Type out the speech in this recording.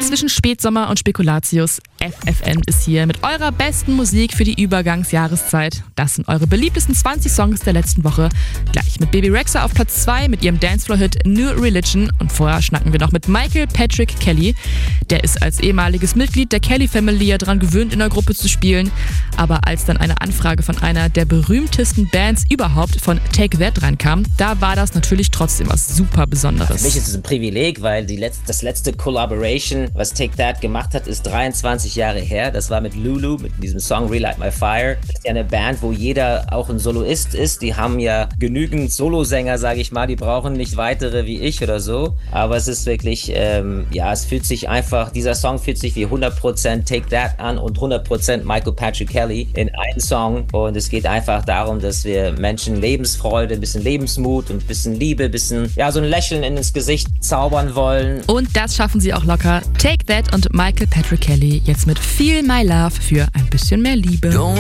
zwischen Spätsommer und Spekulatius. FFN ist hier mit eurer besten Musik für die Übergangsjahreszeit. Das sind eure beliebtesten 20 Songs der letzten Woche. Gleich mit Bebe Rexha auf Platz 2 mit ihrem Dancefloor-Hit New Religion. Und vorher schnacken wir noch mit Michael Patrick Kelly. Der ist als ehemaliges Mitglied der Kelly Family ja dran gewöhnt, in der Gruppe zu spielen. Aber als dann eine Anfrage von einer der berühmtesten Bands überhaupt von Take That reinkam, da war das natürlich trotzdem was super Besonderes. Für mich ist es ein Privileg, weil das letzte Collaboration, was Take That gemacht hat, ist 23 Jahre her. Das war mit Lulu, mit diesem Song Relight My Fire. Das ist ja eine Band, wo jeder auch ein Soloist ist. Die haben ja genügend Solosänger, sage ich mal. Die brauchen nicht weitere wie ich oder so. Aber es ist wirklich, es fühlt sich einfach, dieser Song fühlt sich wie 100% Take That an und 100% Michael Patrick Kelly in einen Song. Und es geht einfach darum, dass wir Menschen Lebensfreude, ein bisschen Lebensmut und ein bisschen Liebe, ein bisschen, so ein Lächeln ins Gesicht zaubern wollen. Und das schaffen sie auch locker. Take That und Michael Patrick Kelly jetzt mit Feel My Love für ein bisschen mehr Liebe.